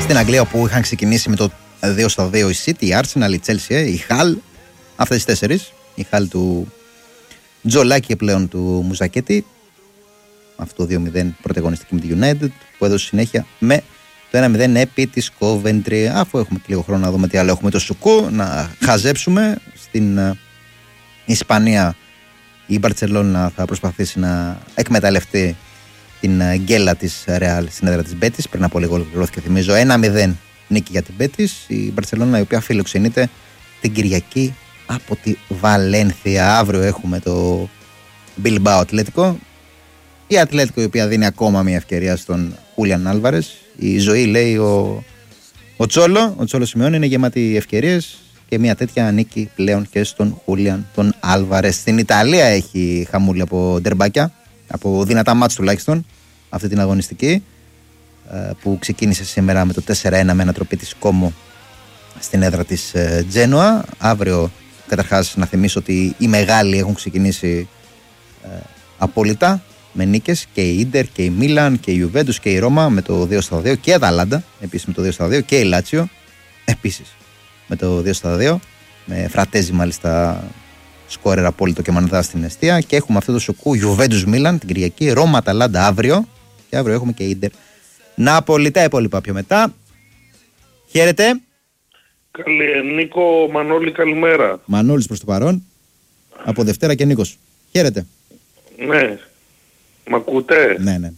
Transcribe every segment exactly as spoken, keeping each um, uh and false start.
Στην Αγγλία, όπου είχαν ξεκινήσει με το δύο στα δύο η City, η Arsenal, η Chelsea, η Hull. Αυτές τις τέσσερις. Η Hull του Τζολάκη και πλέον του Μουζακέτη. Αυτό το δύο μηδέν πρωταγωνιστική με τη United, που έδωσε συνέχεια με το ένα μηδέν επί της Coventry. Αφού έχουμε και λίγο χρόνο να δούμε τι άλλο έχουμε, το Σουκού να χαζέψουμε. Στην uh, Ισπανία η Μπαρτσελόνα θα προσπαθήσει να εκμεταλλευτεί την uh, γκέλα της Ρεάλ στην έδρα της Μπέτις. Πριν από λίγο ολοκληρώθηκε, θυμίζω, ένα μηδέν νίκη για την Μπέτις. Η Μπαρτσελόνα, η οποία φιλοξενείται την Κυριακή από τη Βαλένθια. Αύριο έχουμε το Bilbao Ατλέτικο. Η Ατλέτικο, η οποία δίνει ακόμα μια ευκαιρία στον Χούλιαν Άλβαρες. Η ζωή, λέει ο, ο Τσόλο, ο Τσόλο Σιμεών, είναι γεμάτη ευκαιρίες και μια τέτοια νίκη πλέον και στον Χούλιαν τον Άλβαρες. Στην Ιταλία έχει χαμούλη από ντερμπάκια, από δυνατά μάτς τουλάχιστον, αυτή την αγωνιστική, που ξεκίνησε σήμερα με το τέσσερα ένα με ανατροπή της Κόμο στην έδρα της Τζένοα. Αύριο, καταρχάς, να θυμίσω ότι οι μεγάλοι έχουν ξεκινήσει ε, απόλυτα με νίκες, και η Ίντερ και η Μίλαν και η Ιουβέντους και η Ρώμα με το δύο στα δύο, και η Αταλάντα επίσης με το δύο στα δύο, και η Λάτσιο επίσης με το δύο στα δύο, με Φρατέζι μάλιστα σκόρερ απόλυτο και Μανδά στην εστία. Και έχουμε αυτό το Σουκού Ιουβέντους Μίλαν την Κυριακή, Ρώμα Αταλάντα αύριο, και αύριο έχουμε και η Ίντερ Νάπολη. Τα υπόλοιπα πιο μετά. Χαίρετε. Καλή, Νίκο, Μανώλη, καλημέρα. Μανώλης προς το παρόν. Από Δευτέρα και Νίκος. Χαίρετε. Ναι. Μ' ακούτε? Ναι, ναι.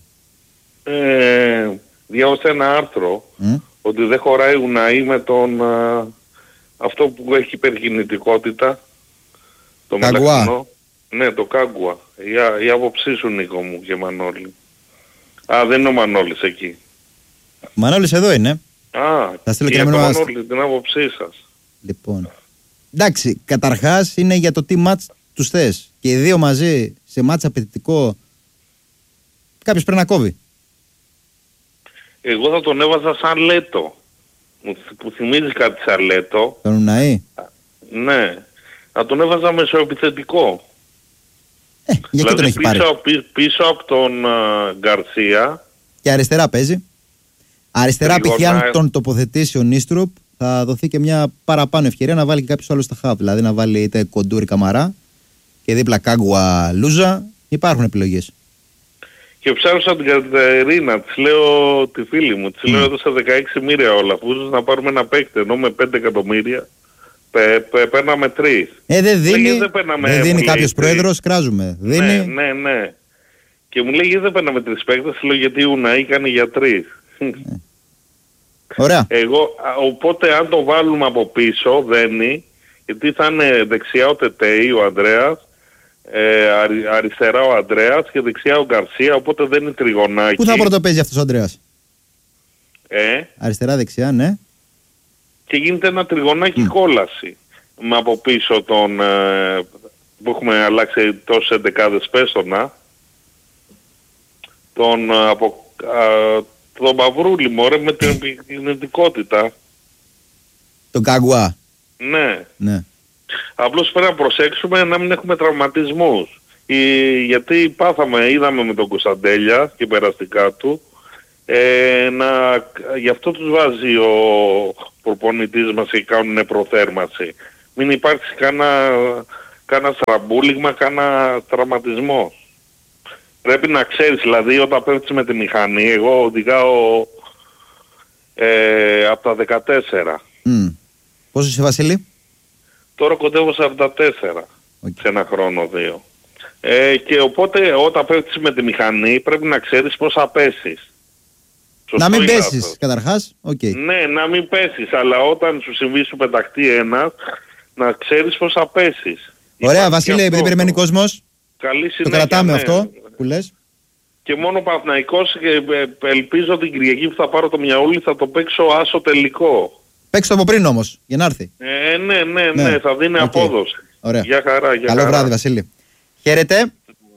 Ε, διάβασα ένα άρθρο mm. ότι δεν χωράει Ουναή με τον α, αυτό που έχει υπερκινητικότητα. Το Κάγκουα. Ναι, το Κάγκουα. Η, η άποψή σου, Νίκο μου και Μανώλη. Α, δεν είναι ο Μανώλης εκεί. Μανώλης εδώ είναι. Α, θα στείλω και για το Μανώλη, την άποψή σας. Λοιπόν. Εντάξει, καταρχάς είναι για το τι μάτς τους θες. Και οι δύο μαζί σε μάτς απαιτητικό, κάποιος πρέπει να κόβει. Εγώ θα τον έβαζα σαν Λέτο. Που θυμίζει κάτι σαν Λέτο. Τον Ουναή. Ναι. Θα τον έβαζα μεσοεπιθετικό. Ε, γιατί δηλαδή τον έχει πίσω, πάρει. πίσω, πίσω από τον uh, Γκαρσία. Και αριστερά παίζει. Αριστερά π.χ. αν τον τοποθετήσει ο Νίστρουπ, θα δοθεί και μια παραπάνω ευκαιρία να βάλει και κάποιος άλλος στα χαβ. Δηλαδή να βάλει είτε Κοντούρη Καμαρά και δίπλα Κάγκουα Λούζα. Υπάρχουν επιλογές. Και ψάρωσα την Κατερίνα, της λέω τη φίλη μου, της mm. λέω έδωσα δεκαέξι μοίρια όλα, αφού να πάρουμε ένα παίκτη, ενώ με πέντε εκατομμύρια πε, πε, παίρναμε τρεις. Ε, δεν δίνει, δεν, δεν δίνει κάποιος πρόεδρος, κράζουμε. Δίνει. Ναι, ναι, ναι. Και μου λέει, δεν παίρναμε τρεις παίκτες, λέω γιατί η Ουναή κάνει για τρεις. Ε. Ωραία. Εγώ, οπότε αν το βάλουμε από πίσω, δένει, γιατί θα είναι δεξιά ο Τετέι, ο Ανδρέας, Ε, αρι, αριστερά ο Ανδρέας και δεξιά ο Γκαρσία, οπότε δεν είναι τριγωνάκι. Πού θα πρωτοπαίζει αυτός ο Ανδρέας? Ε? Αριστερά, δεξιά, ναι. Και γίνεται ένα τριγωνάκι mm. κόλαση. Με από πίσω τον ε, που έχουμε αλλάξει τόσες εντεκάδες πέστονα, τον από α, τον Παυρούλη μωρέ με την επικοινωνικότητα. Τον Κάγκουα. Ναι. Ναι. Απλώς πρέπει να προσέξουμε να μην έχουμε τραυματισμούς. Ή, γιατί πάθαμε, είδαμε με τον Κωνσταντέλια και περαστικά του, ε, να, γι' αυτό τους βάζει ο προπονητής μας και κάνουν προθέρμανση. Μην υπάρξει κάνα, κάνα στραμπούλιγμα, κάνα τραυματισμό. Πρέπει να ξέρεις, δηλαδή όταν πέφτεις με τη μηχανή, εγώ οδηγάω ε, από τα δεκατέσσερα. Mm. Πόσο είσαι, Βασίλη? Τώρα κοντεύω σαράντα τέσσερα okay. σε ένα χρόνο δύο. Ε, και οπότε όταν πέφτεις με τη μηχανή πρέπει να ξέρεις πώς θα πέσεις. Να μην πέσεις καταρχάς. Okay. Ναι, να μην πέσεις, αλλά όταν σου συμβεί σου πεταχτεί ένας, να ξέρεις πώς θα πέσεις. Ωραία, Βασίλη, επειδή περιμένει κόσμος, καλή συνέχεια, το κρατάμε ναι. αυτό που λες. Και μόνο Παναθηναϊκός, και ελπίζω την Κυριακή που θα πάρω το Μιαούλι θα το παίξω άσο τελικό. Παίξτε το από πριν όμως, Γενάρθη. Ε, ναι, ναι, ναι, ναι, θα δίνει okay. απόδοση. Ωραία. Για χαρά, για Καλό χαρά. βράδυ, Βασίλη. Χαίρετε.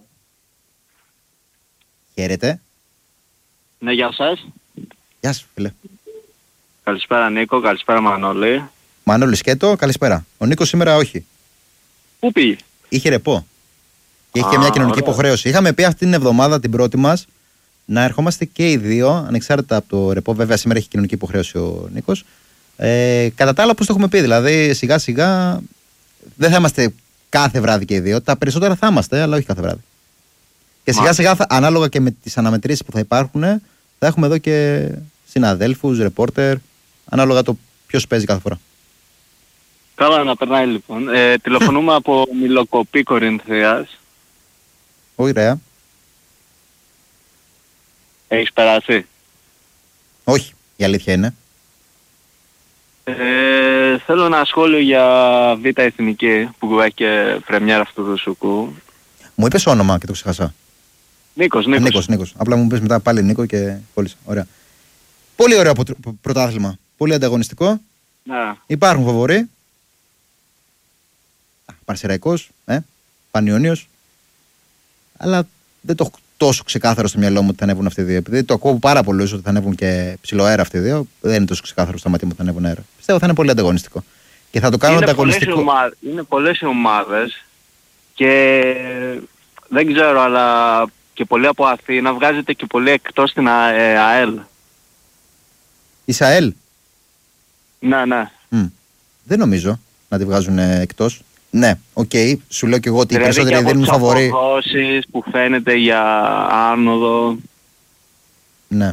Χαίρετε. Ναι, γεια σας. Γεια σου, φίλε. Καλησπέρα, Νίκο. Καλησπέρα, Μανώλη. Μανώλη Σκέτο, καλησπέρα. Ο Νίκος σήμερα όχι. Πού πήγε? Είχε ρεπό. Και είχε μια κοινωνική ωραία. υποχρέωση. Είχαμε πει αυτή την εβδομάδα την πρώτη μας να ερχόμαστε και οι δύο, ανεξάρτητα από το ρεπό. Βέβαια, σήμερα έχει κοινωνική υποχρέωση ο Νίκος. Ε, κατά τα άλλα, όπως το έχουμε πει, δηλαδή σιγά σιγά δεν θα είμαστε κάθε βράδυ και οι δύο. Τα περισσότερα θα είμαστε, αλλά όχι κάθε βράδυ. Και σιγά σιγά, θα, ανάλογα και με τις αναμετρήσεις που θα υπάρχουν, θα έχουμε εδώ και συναδέλφους, ρεπόρτερ, ανάλογα το ποιος παίζει κάθε φορά. Καλά να περνάει λοιπόν. Ε, τηλεφωνούμε από Μιλοκοπή Κορινθίας. Ωραία. Έχεις περάσει? Όχι, η αλήθεια είναι. Ε, θέλω ένα σχόλιο για Β' Εθνική που έχει και πρεμιέρα αυτού του σουκού. Μου είπες όνομα και το ξεχάσα. Νίκος, Νίκος. Νίκος, Νίκος. Απλά μου πες μετά πάλι Νίκο και κόλλησα. Ωραία. Πολύ ωραίο πρωτάθλημα. Πολύ ανταγωνιστικό. Να. Υπάρχουν φαβορί. Παρσεραϊκός, ε, Πανιόνιος. Αλλά δεν το έχω τόσο ξεκάθαρο στο μυαλό μου ότι θα ανέβουν αυτοί οι δύο. Επειδή το ακούω πάρα πολύ ότι θα ανέβουν και ψηλοαέρα αυτοί οι δύο, δεν είναι τόσο ξεκάθαρο στα μάτια μου ότι θα ανέβουν αέρα. Πιστεύω θα είναι πολύ ανταγωνιστικό. Και θα το κάνω είναι ανταγωνιστικό. Πολλές ομα... Είναι πολλές ομάδες και δεν ξέρω, αλλά και πολλοί από Αθήνα βγάζετε και πολλοί εκτός στην ΑΕΛ. Η ΣΑΕΛ. Ναι, ναι. Mm. Δεν νομίζω να τη βγάζουν ε, εκτός. Ναι, οκ, okay. Σου λέω και εγώ ότι δηλαδή οι περισσότεροι δίνουν φαβορί. Δηλαδή αποδόσεις που φαίνεται για άνοδο. Ναι.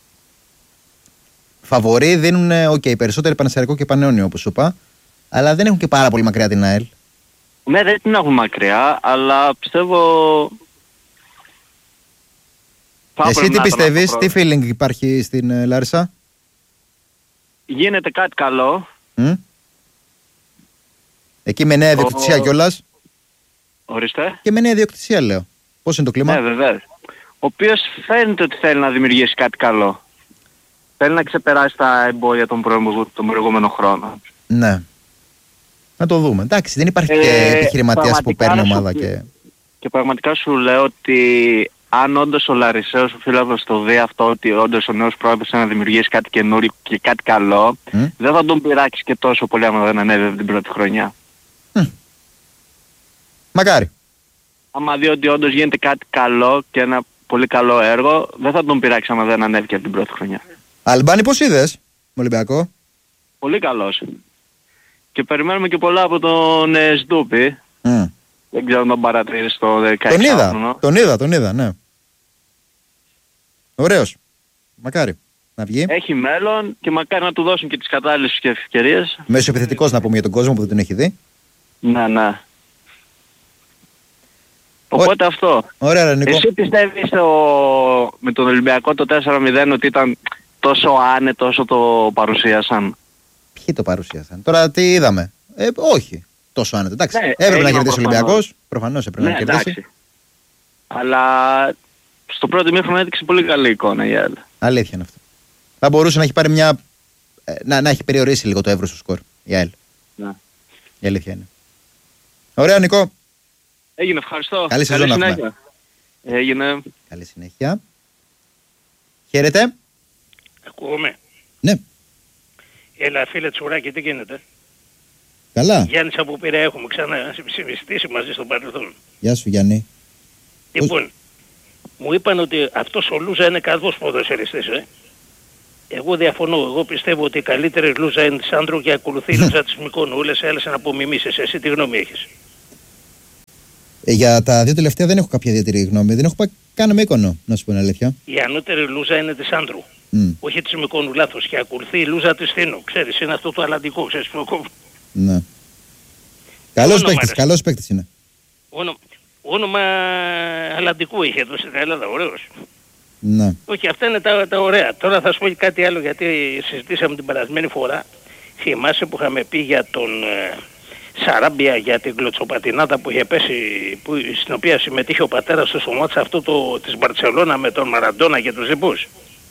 Φαβορί δίνουν, οκ, okay, περισσότεροι Πανσεραϊκό και Πανιόνιο όπως σου είπα. Αλλά δεν έχουν και πάρα πολύ μακριά την ΑΕΛ. Ναι, δεν την έχουν μακριά, αλλά πιστεύω... Εσύ τι πιστεύεις, τι feeling υπάρχει στην uh, Λάρισα? Γίνεται κάτι καλό. Mm? Εκεί με νέα ιδιοκτησία ο... κιόλας. Ορίστε. Και με νέα ιδιοκτησία λέω. Πώς είναι το κλίμα? Ναι, βεβαίως. Ο οποίος φαίνεται ότι θέλει να δημιουργήσει κάτι καλό. Θέλει να ξεπεράσει τα εμπόδια των προηγούμενων χρόνων. Ναι. Να το δούμε. Εντάξει, δεν υπάρχει ε, και επιχειρηματίας που παίρνει ομάδα σου, και... Και πραγματικά σου λέω ότι αν όντως ο Λαρισαίος, ο φίλος το δει αυτό, ότι όντως ο νέος πρόεδρος να δημιουργήσει κάτι καινούριο και κάτι καλό, mm. δεν θα τον πειράξει και τόσο πολύ άμα δεν ανέβει την πρώτη χρονιά. Mm. Μακάρι. Άμα δει ότι όντως γίνεται κάτι καλό και ένα πολύ καλό έργο, δεν θα τον πειράξει άμα δεν ανέβει και την πρώτη χρονιά. Αλμπάνη, πώς είδες με Ολυμπιακό? Πολύ καλός. Και περιμένουμε και πολλά από τον ε, Σντούπι. Mm. Δεν ξέρω αν τον παρατήρησε το δεκαέξι. Τον είδα, τον είδα, τον είδα, ναι. Ωραίος. Μακάρι να βγει. Έχει μέλλον και μακάρι να του δώσουν και τις κατάλληλες ευκαιρίες. Μέσω επιθετικός να πούμε για τον κόσμο που δεν τον έχει δει. Ναι, ναι. Οπότε Ω... αυτό. Ωραία, Νίκο. Εσύ πιστεύεις το... με τον Ολυμπιακό το τέσσερα μηδέν ότι ήταν τόσο άνετο όσο το παρουσίασαν? Ποιοι το παρουσίασαν? Τώρα τι είδαμε? Ε, όχι. Τόσο άνετο. Εντάξει, ναι, έπρεπε να κερδίσει ο Ολυμπιακός. Προφανώς έπρεπε ναι, να κερδίσει. Εντάξει. Αλλά στο πρώτο μήχρονο έδειξε πολύ καλή εικόνα η ΑΕΛ. Αλήθεια είναι αυτό. Θα μπορούσε να έχει πάρει μια... να, να έχει περιορίσει λίγο το εύρος του σκορ η ΑΕΛ. Ναι. Η αλήθεια είναι. Ωραία, Νικό. Έγινε, ευχαριστώ. Καλή σεζόν να έχουμε. Έγινε. Καλή συνέχεια. Χαίρετε. Ακούγομαι. Ναι. Έλα φίλε Τσουράκη, τι γίνεται? Καλά. Γιάννης από Πειραιά, έχουμε ξανασυζητήσει μαζί στο παρελθόν. Γεια σου Γιάννη. Λοιπόν, Πώς... μου είπαν ότι αυτός ο Λούζα είναι καλός ποδοσφαιριστής, ε. Εγώ διαφωνώ. Εγώ πιστεύω ότι η καλύτερη Λούζα είναι της Άντρου και ακολουθεί η Λούζα της Μικόνου. Όλες άλλες να απομιμήσεις. Εσύ τι γνώμη έχεις? Ε, για τα δύο τελευταία δεν έχω κάποια ιδιαίτερη γνώμη. Δεν έχω πάει καν με εικόνο, να σου πω την αλήθεια. Η ανώτερη Λούζα είναι της Άντρου. Mm. Όχι της Μικόνου, λάθος. Και ακολουθεί η Λούζα της Θήνου. Ξέρεις, είναι αυτό το αλλαντικό, ξέρεις που εγώ... Ναι. Καλός παίκτης, καλός παίκτης είναι. Όνομα, όνομα αλλαντικού είχε εδώ στην Ελλάδα, ωραίος. Ναι. Όχι, αυτά είναι τα, τα ωραία. Τώρα θα σου πω και κάτι άλλο, γιατί συζητήσαμε την περασμένη φορά. Θυμάσαι που είχαμε πει για τον ε, Σαράμπια, για την κλωτσοπατινάτα που είχε πέσει, που, στην οποία συμμετείχε ο πατέρας του στο μάτς αυτό το, της Μπαρτσελώνα με τον Μαραντόνα και τους λοιπούς.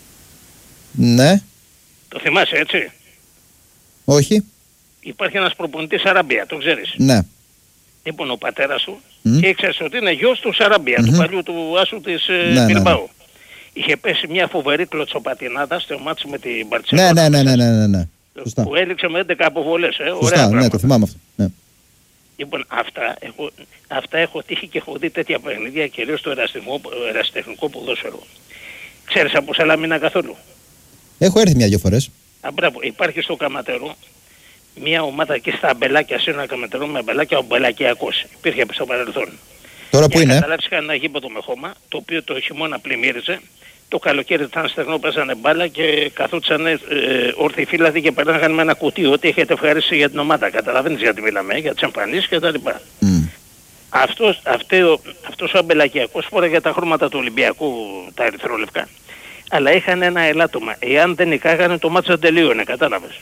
Ναι. Το θυμάσαι έτσι? Όχι. Υπάρχει ένας προπονητής Σαράμπια, το ξέρεις? Ναι. Λοιπόν, ο πατέρας του Mm. και ήξερες ότι είναι γιος του Σαράμπια, mm-hmm. του παλιού του άσου της ναι, Μπιλμπάου. Ναι, ναι. Είχε πέσει μια φοβερή κλωτσοπατινάτα στο μάτς με την Μπαρτσελώνα. Ναι, ναι, ναι, ναι, ναι, ναι. Σωστά. Που έληξε με έντεκα αποβολές. Ε, Σωστά, ωραία ναι, το θυμάμαι αυτό. Ναι. Λοιπόν, αυτά έχω, αυτά έχω τύχει και έχω δει τέτοια παιχνίδια, κυρίως στο ερασιτεχνικό, ερασιτεχνικό ποδόσφαιρο. Ξέρεις από Σαλαμίνα καθόλου? Έχω έρθει μια-δυο φορές. Α, μπράβο. Υπάρχει στο Καματερό μια ομάδα εκεί στα αμπελάκια, σε ένα Καματερό με αμπελάκια, ο Μπελακιακός. Υπήρχε στο παρελθόν. Τώρα που είναι? Καταλάβεις, είχαν ένα γήπεδο με χώμα, το οποίο το χειμώνα πλημμύριζε. Το καλοκαίρι ήταν στεγνό, παίζανε μπάλα και καθόντουσαν ε, όρθιοι φύλαδοι και περνάγαν με ένα κουτί ότι έχετε ευχαρίστηση για την ομάδα. Καταλαβαίνεις γιατί μιλάμε, για τις εμφανίσεις και τα λοιπά. Mm. Αυτός, αυτό, αυτός ο αμπελακιακός φόραγε τα χρώματα του Ολυμπιακού, τα ερυθρόλευκα. Αλλά είχαν ένα ελάττωμα. Εάν δεν νικάγανε το μάτσα τελείωνε, κατάλαβες.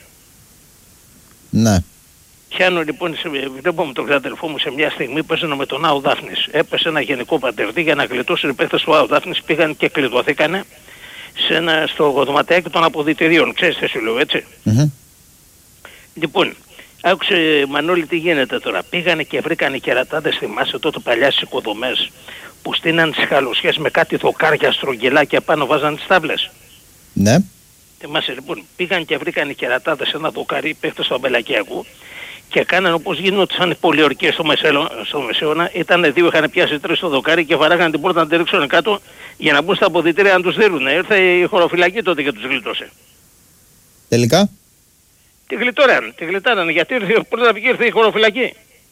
Ναι. Πιάνω λοιπόν, βλέπω με τον ξαδελφό μου σε μια στιγμή παίζανε με τον Άο Δάφνης. Έπεσε ένα γενικό πατερδί για να γλιτώσουν οι παίχτες του Άο Δάφνης, πήγαν και κλειδωθήκανε σε ένα, στο δωματιάκι των αποδυτηρίων. Ξέρεις τι σου λέω, έτσι. Mm-hmm. Λοιπόν, άκουσε Μανώλη τι γίνεται τώρα. Πήγανε και βρήκανε κερατάδες, θυμάσαι τότε παλιά στις οικοδομές που στείναν τις χαλωσιές με κάτι δοκάρια στρογγυλάκια πάνω, βάζαν τις τάβλες. Ναι. Θυμάσαι λοιπόν, πήγαν και βρήκαν οι κερατάδες ένα δοκάρι, παίχτες του αμπελακιακού και κάνανε όπως γίνονταν οι πολιορκίες στο, στο Μεσαίωνα. Ήτανε δύο, είχαν πιάσει τρεις στο δοκάρι και βαράγαν την πόρτα να τη ρίξουν κάτω για να μπουν στα αποδυτήρια να τους δίνουν. Ήρθε η χωροφυλακή τότε και τους γλιτώσε. Τελικά? Τη γλιτώραν, τη γλιτάρανε γιατί ήρθε, πρώτα πήγε ήρθε η χωροφυλακή.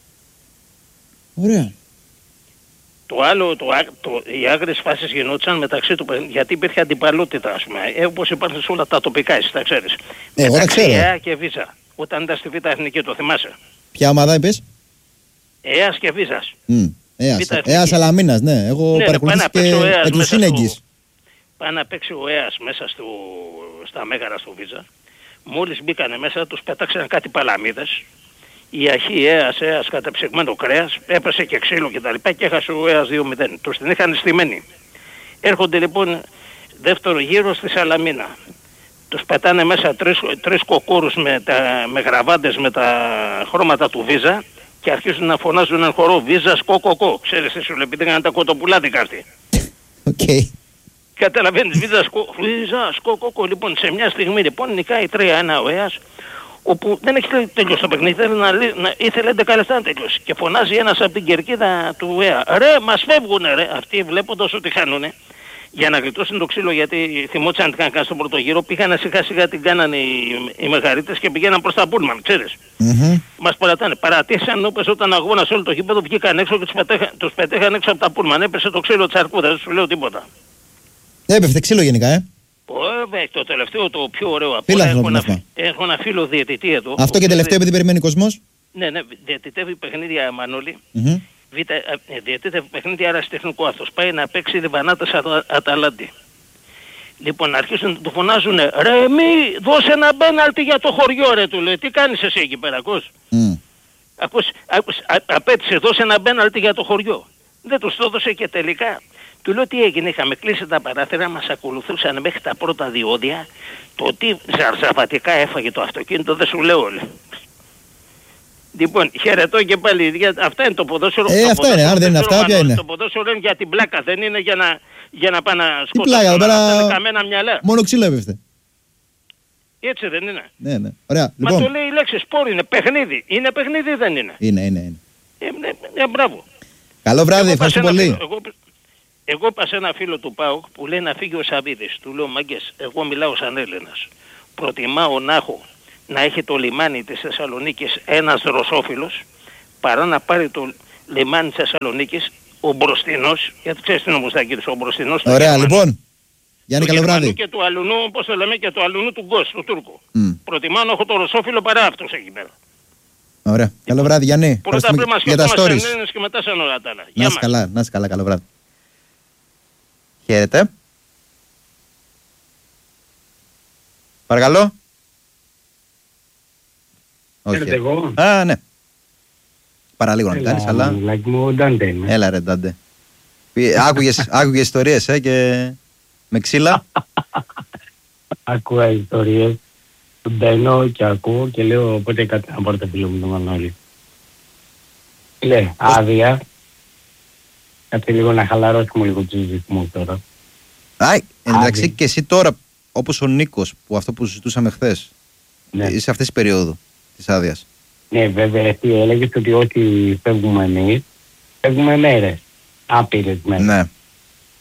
Ωραία. Το άλλο, το, το, οι άγριες φάσεις γινόντουσαν μεταξύ του, γιατί υπήρχε αντιπαλότητα, ας πούμε, ε, όπως υπάρχουν σε όλα τα τοπικά, εσύ τα ξέρεις. Ε, εγώ τα ξέρω. ΕΑ και Βίζα, όταν ήταν στη Β' Εθνική, το θυμάσαι? Ποια ομάδα είπες? ΕΑ και Βίζας. Mm. ΕΑ Σαλαμίνας, ναι. Εγώ ναι, παρακολουθήσω και εκ του σύνεγγυς. Πάει να παίξει ο ΕΑΣ μέσα στο, στα Μέγαρα στο Βίζα. Μόλις μπήκανε μέσα, τους πέταξαν κάτι παλαμίδες. Η αρχή ΕΑΣ, ΕΑΣ κατεψυγμένο κρέας, έπεσε και ξύλο και τα λοιπά και έχασε ο ΕΑΣ δύο μηδέν. Τους την είχαν στημένη. Έρχονται λοιπόν δεύτερο γύρο στη Σαλαμίνα. Τους πετάνε μέσα τρεις, τρεις κοκόρους με, τα, με γραβάντες με τα χρώματα του Βίζα και αρχίζουν να φωνάζουν έναν χορό Βίζα σκοκοκό. Ξέρεις τι σου λέει, επειδή έκαναν τα κοτοπουλάδικα αυτοί. Οκ. Okay. Καταλαβαίνεις, Βίζα σκο, Βίζα σκοκοκό. Λοιπόν, σε μια στιγμή λοιπόν νικάει τρία ένα ο ΕΑΣ, όπου δεν έχει τελειώσει το παιχνίδι, ήθελε, να, να, ήθελε έντεκα λεπτά να τελειώσει. Και φωνάζει ένας από την κερκίδα του ΕΑ, ρε μας φεύγουνε ρε, αυτοί βλέποντας ότι χάνουνε, για να γλιτώσουν το ξύλο γιατί θυμόντουσαν τι κάνανε στον πρώτο γύρο, πήγανε σιγά σιγά την κάνανε οι, οι μεγαρίτες και πηγαίναν προς τα πούλμαν, ξέρεις. Mm-hmm. Μας παρατάνε, παρατήσαν όπως όταν αγώνας όλο το γήπεδο βγήκαν έξω και τους, πετέχαν, τους πετέχαν έξω από τα πούλμαν, έπεσε το ξύλο της αρκούδας, δεν σου λέω τίποτα. Έπεφτε ξύλο γενικά, ε. Βέβαια, το τελευταίο, το πιο ωραίο από όλα, έχω, ένα, έχω ένα φίλο διαιτητή εδώ. Αυτό και τελευταίο επειδή περιμένει ο κόσμος. Ναι, ναι, διαιτητεύει παιχνίδια Μανώλη. Mm-hmm. Β, διαιτητεύει παιχνίδια αεραστεχνικού αυτός. Πάει να παίξει Λιβανάτας Αταλάντη. Λοιπόν, αρχίσουν να του φωνάζουν, ρε μη, δώσε ένα μπέναλτι για το χωριό ρε, του λέει. Τι κάνεις εσύ εκεί πέρα, ακούς. Mm. Ακούς, ακούς, α, απέτησε, δώσε ένα μπέναλτι για το χωριό. Δεν τους το έδωσε και τελικά. Του λέω τι έγινε, είχαμε κλείσει τα παράθυρα, μας ακολουθούσαν μέχρι τα πρώτα διόδια. Το τι ζαρζαβατικά έφαγε το αυτοκίνητο δεν σου λέω όλοι. Λοιπόν, χαιρετώ και πάλι, για, αυτά είναι το ποδόσφαιρο. Ε, το αυτά είναι, αν δεν είναι αυτά, ποια είναι. Το ποδόσφαιρο είναι για την πλάκα, δεν είναι για να, για να πάνε να σκοτώσουν. Τι πλάκα, πέρα, αυτά είναι καμένα μυαλά. Μόνο ξύλο έπεφτε. Έτσι δεν είναι. Ναι, ναι, ωραία. Μα λοιπόν. το λέει η λέξη σπόρ είναι, παιχνίδι. Είναι παιχνίδι ή δεν είναι. Είναι, είναι, είναι. Ε, ναι, ναι, μπράβο. Καλό βράδυ, ευχαριστώ πολύ. Φίλο, εγώ, εγώ είπα σε ένα φίλο του ΠΑΟΚ που λέει να φύγει ο Σαββίδης. Του λέω μάγκες, εγώ μιλάω σαν Έλληνας. Προτιμάω να έχω να έχει το λιμάνι της Θεσσαλονίκης ένας δροσόφιλος παρά να πάρει το λιμάνι της Θεσσαλονίκης ο Μπροστινός, γιατί ξέρεις τι είναι ο Μουστάκης, ο Μπροστινός. Ωραία, λοιπόν. Γιάννη, καλό βράδυ. Και του αλουνού, όπως το λέμε, και του αλουνού του Γκος, του Τούρκου. Mm. Προτιμάω να έχω το δροσόφιλο παρά αυτός εκεί πέρα. Ωραία. Καλό βράδυ, Γιάννη. Πρώτα πρέπει να σκεφτόμαστε σαν Έλληνες και μετά σαν όλα τα άλλα. Να είσαι καλά, να είσαι καλά, καλό βράδυ. Χαίρετε. Παρακαλώ. Χαίρετε εγώ. Α, ναι. Παραλίγο να κάνεις, αλλά... Έλα ρε Ντάντε. Άκουγες, άκουγες ιστορίες, ε, και με ξύλα. Άκουγα ιστορίες. Μπαίνω και ακούω και λέω πότε κάτι να πάρω το φίλο μου το Μανώλη. Λέει, άδεια. Κάτσε λίγο να χαλαρώσουμε λίγο το ζήτημα τώρα. Άι, εντάξει και εσύ τώρα, όπως ο Νίκος, που αυτό που συζητούσαμε χθες, ναι. Είσαι αυτές τις περίοδου της άδειας. Ναι, βέβαια, εσύ έλεγες ότι ό,τι φεύγουμε εμείς, φεύγουμε μέρες. Άπειρες μέρες. Ναι.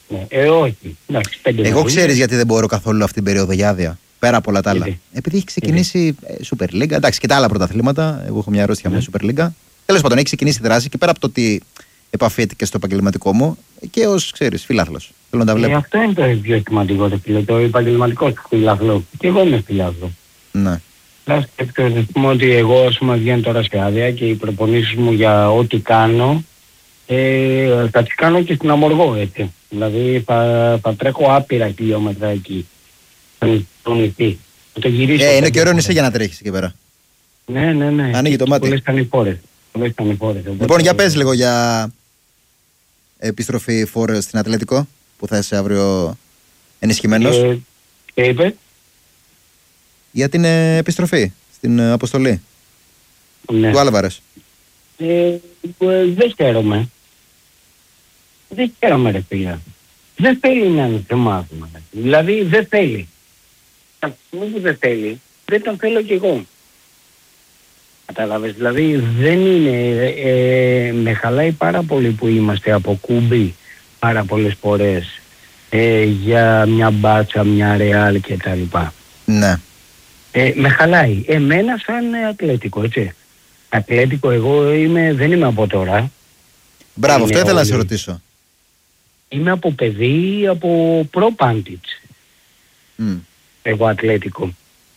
Ναι. Ε, όχι. Εντάξει, Εγώ ξέρεις γιατί δεν μπορώ καθόλου αυτή την περίοδο για άδεια. Πέρα από όλα τα άλλα. Γιατί? Επειδή έχει ξεκινήσει ε, Super League. Εντάξει, και τα άλλα πρωταθλήματα. Εγώ έχω μια αρρώστια με Super League. Τέλος πάντων, έχει ξεκινήσει η δράση και πέρα από το ότι επαφείται και στο επαγγελματικό μου και ως, ξέρεις, φιλάθλος. Θέλω να τα βλέπω. Ε, αυτό είναι το πιο σημαντικό, το, φίλε, το επαγγελματικό φιλάθλο. Και εγώ είμαι φιλάθλο. Ναι. Να πούμε ότι εγώ, ας πούμε, βγαίνω τώρα σε άδεια και οι προπονήσεις μου για ό,τι κάνω ε, θα τις κάνω και στην Αμοργό, έτσι. Δηλαδή θα, θα τρέχω άπειρα χιλιόμετρα εκεί. Στον νησί. Το γυρίσω. Ε, είναι και ωραίο νησί για να τρέχεις εκεί πέρα. Ναι, ναι, ναι. Ανοίγει το μάτι. Πολλές τανηφόρες. Πολλές τανηφόρες. Λοιπόν, για πες λίγο για επιστροφή φόρ στην Ατλέτικο που θα είσαι αύριο ενισχυμένος. Ε, και είπε. Για την ε, επιστροφή στην ε, αποστολή Ναι. του Άλβαρες. Ε, ε, δεν χαίρομαι. Δεν χαίρομαι, ρε φίλε. Δεν θέλει να είναι μάθημα. Δηλαδή δεν θέλει. Από τη στιγμή που δεν θέλει, δεν τον θέλω κι εγώ. Κατάλαβες, δηλαδή δεν είναι, ε, με χαλάει πάρα πολύ που είμαστε από Κούμπι πάρα πολλές φορές ε, για μια Μπάτσα, μια Ρεάλ και τα λοιπά. Ναι. Ε, με χαλάει. Εμένα σαν Ατλέτικο, έτσι. Ατλέτικο εγώ είμαι, δεν είμαι από τώρα. Μπράβο, Είναι αυτό ήθελα να όλοι. σε ρωτήσω. Είμαι από παιδί, από προ-Πάντιτς. Mm. Εγώ Ατλέτικο.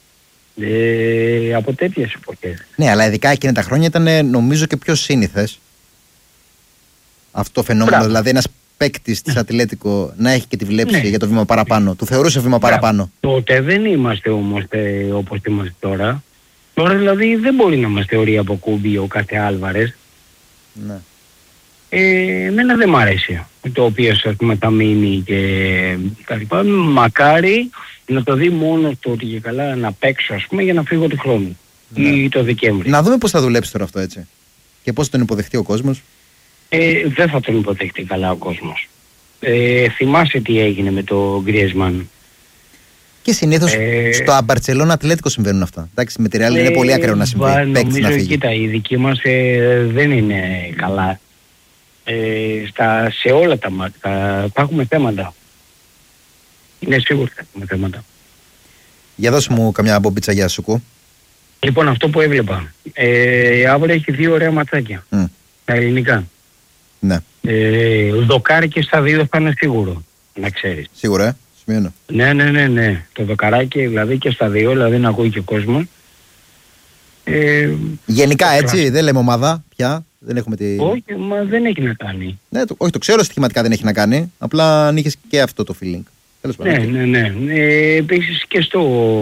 Ε, από τέτοιες εποχές. Ναι, αλλά ειδικά εκείνα τα χρόνια ήταν ε, νομίζω και πιο σύνηθες αυτό το φαινόμενο. Μπράβο. Δηλαδή ένας παίκτης της Ατλέτικο να έχει και τη βλέψη Ναι. για το βήμα παραπάνω. Του θεωρούσε βήμα παραπάνω. Τότε δεν είμαστε όμως ε, όπως είμαστε τώρα. Τώρα δηλαδή δεν μπορεί να μας θεωρεί από Κούμπι ο κάθε Άλβαρες. Ναι. Ε, εμένα δεν μ' αρέσει το οποίο ας πούμε θα μείνει και τα λοιπά. Μακάρι να το δει μόνο το ότι και καλά να παίξω ας πούμε για να φύγω του χρόνου. Ναι. Ή το Δεκέμβρη. Να δούμε πώς θα δουλέψει τώρα αυτό, έτσι. Και πώς τον υποδεχτεί ο κόσμος. Ε, δεν θα τον υποδεχτεί καλά ο κόσμος. Ε, θυμάσαι τι έγινε με το Γκριεσμάν. Και συνήθως Ε, στο Μπαρτσελόνα Ατλέτικο συμβαίνουν αυτά. Εντάξει, με τη Ρεάλ είναι πολύ ακραίο να συμβεί. Μπα, Παίκτης να νομίζω, φύγει. κοίτα, η δική μας ε, δεν είναι καλά. Ε, στα, σε όλα τα μάτια θα έχουμε θέματα. Είναι σίγουρο θα έχουμε θέματα. Για δώσ' μου καμιά μπομπίτσα για σουκού. Λοιπόν, αυτό που έβλεπα. Ε, αύριο έχει δύο ωραία ματσάκια. Mm. Τα ελληνικά. Ναι, Ε, δοκάρι και στα δύο θα είναι σίγουρο. Να ξέρεις. σίγουρα, ε. Σημειώνω. Ναι, ναι, ναι, ναι. Το δοκαράκι δηλαδή και στα δύο, δηλαδή να ακούει και ο κόσμος. Ε, Γενικά έτσι, κλάσ. δεν λέμε ομάδα πια. Δεν έχουμε τη... όχι, μα δεν έχει να κάνει. Ναι, το, όχι, το ξέρω στοιχηματικά δεν έχει να κάνει. Απλά αν είχες και αυτό το feeling. Τέλος πάντων. Ναι, ναι, ναι. Ε, επίσης και στο...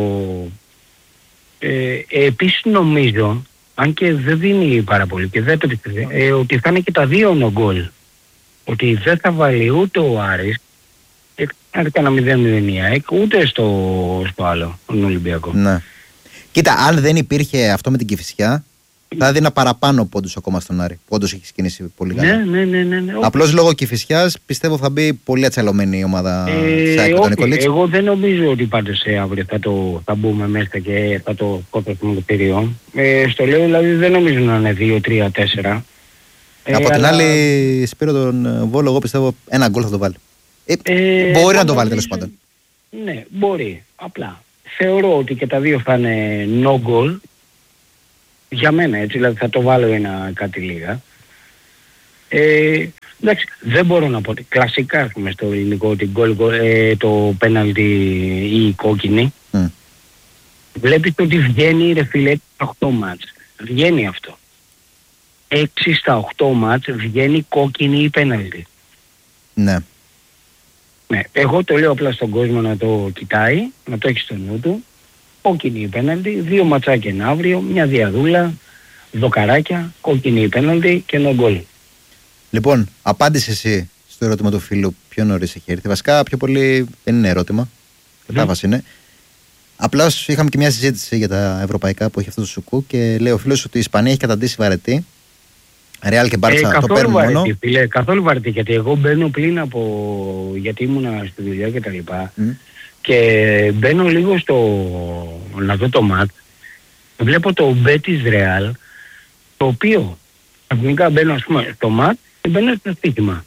Ε, επίσης νομίζω, αν και δεν δίνει πάρα πολύ και δεν το πιστεύει, ε, ότι θα είναι και τα δύο no goal. Ότι δεν θα βάλει ούτε ο Άρης, και κάνει κανένα μηδέν μηδέν, ούτε στο, στο άλλο, τον Ολυμπιακό. Ναι. Κοίτα, αν δεν υπήρχε αυτό με την Κηφισιά, θα έδινα παραπάνω πόντους ακόμα στον Άρη. Πόντους έχει κινήσει πολύ καλά. Ναι, ναι, ναι, ναι, ναι. Απλώς λόγω Κηφισιάς πιστεύω θα μπει πολύ ατσαλωμένη η ομάδα Ε, σε Άκη τον όχι, Νικολίτς. εγώ δεν νομίζω ότι πάντως ε, αύριο θα, το, θα μπούμε μέσα και θα το σκότωσουμε το πύριο. Ε, στο λέω δηλαδή δεν νομίζω να είναι δύο τρία τέσσερα. Από την άλλη, Σπύρο τον ε, Βόλο, εγώ πιστεύω ένα γκολ θα το βάλει. Ε, Ε, μπορεί να εγώ το βάλει νομίζω- τέλος πάντων. Ναι, μπορεί. Απλά. Θεωρώ ότι και τα δύο θα είναι no goal. Για μένα έτσι, δηλαδή θα το βάλω ένα κάτι λίγα. Ε, εντάξει, δεν μπορώ να πω ότι κλασικά ας πούμε, στο ελληνικό ότι goal, goal, ε, το πέναλτι ή η κόκκινη. Mm. Βλέπεις ότι βγαίνει ρε φίλε στα οκτώ μάτς. Βγαίνει αυτό. έξι στα οκτώ μάτς βγαίνει κόκκινη ή πέναλτι. Ναι. Ναι, εγώ το λέω απλά στον κόσμο να το κοιτάει, να το έχει στο νου του. Κόκκινη ή πέναλτι, δύο ματσάκια ένα αύριο, μια διαδούλα, δοκαράκια, κόκκινη ή πέναλτι και no goal. Λοιπόν, απάντησε εσύ στο ερώτημα του φίλου πιο νωρίς έχει έρθει. Βασικά πιο πολύ δεν είναι ερώτημα. Κατάβαση είναι. Απλά είχαμε και μια συζήτηση για τα ευρωπαϊκά που έχει αυτό το σουκού και λέει ο φίλος ότι η Ισπανία έχει καταντήσει βαρετή. Ρεάλ και Μπάρτσα το καθόλου παίρνουν βαρετή, μόνο. φίλε, καθόλου βαρετή, γιατί εγώ μπαίνω πλήν από... γιατί ήμουνα στη δουλειά και τα λοιπά Mm. και μπαίνω λίγο στο... να δω το ματ. Βλέπω το μπέ της Ρεάλ, το οποίο ξαφνικά μπαίνω ας πούμε στο ματ και μπαίνω στο στοίχημα.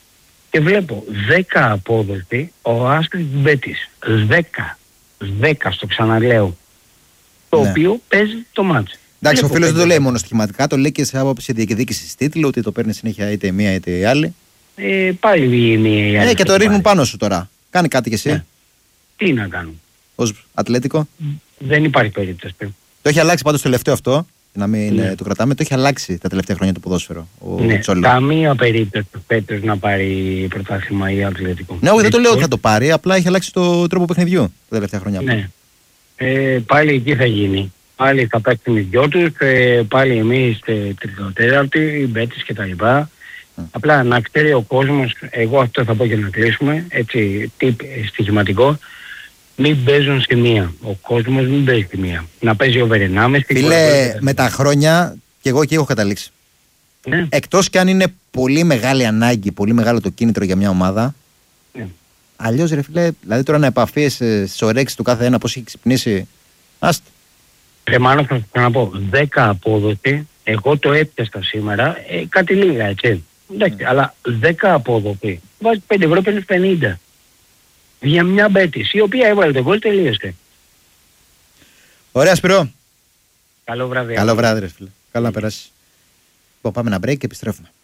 και βλέπω δέκα απόδοση ο Άστρης Μπέτης. δέκα. δέκα στο ξαναλέω. Το ναι. οποίο παίζει το μάτς. Εντάξει, ο φίλος δεν το λέει μόνο στοιχηματικά, το λέει και σε άποψη διεκδίκησης τίτλου, ότι το παίρνει συνέχεια είτε η μία είτε η άλλη. Ε, πάλι η μία η άλλη. Ε, και το ρίχνουν πάνω σου τώρα. Κάνει κάτι κι εσύ. Ναι. Τι να κάνω. Ως Ατλέτικο. Δεν υπάρχει περίπτωση. Το έχει αλλάξει πάντως το τελευταίο αυτό. Να μην ναι. το κρατάμε, το έχει αλλάξει τα τελευταία χρόνια το ποδόσφαιρο. Ο ναι, Τσόλο. Καμία περίπτωση φέτος να πάρει πρωτάθλημα ή Ατλέτικο. Ναι, όχι, δεν το λέω ότι θα το πάρει, απλά έχει αλλάξει το τρόπο παιχνιδιού τα τελευταία χρόνια. Ναι. Ε, πάλι εκεί θα γίνει. Πάλι θα παίξουν οι δυο τους, ε, πάλι εμείς ε, τριτοτέταρτοι, οι Μπέτης κτλ. Mm. Απλά να ξέρει ο κόσμος, εγώ αυτό θα πω και να κλείσουμε, έτσι τύπ, στοιχηματικό, μην παίζουν στη μία. Ο κόσμος μην παίζει στη μία. Να παίζει ο Βερενάμες. Φίλε, με τα χρόνια, και εγώ εκεί έχω καταλήξει. Ναι. Εκτός κι αν είναι πολύ μεγάλη ανάγκη, πολύ μεγάλο το κίνητρο για μια ομάδα, ναι. αλλιώς ρε φίλε, δηλαδή τώρα να επαφίεσαι στις ορέξεις του κάθε ένα πώς έχει ξυπνήσει, άστα. Ρε Μάνο, θα σας να πω, δέκα απόδοση, εγώ το έπιαστα σήμερα, ε, κάτι λίγα έτσι. Εντάξει, mm. αλλά δέκα απόδοση, βάζει πέντε ευρώ, παίρνεις πενήντα. Για μια Μπέτης, η οποία έβαλε το γκολ, τελείωσε. Ωραία Σπυρό. Καλό βράδυ. Καλό βράδυ ρε φίλε. Καλό να περάσεις. Λοιπόν, πάμε ένα break και επιστρέφουμε.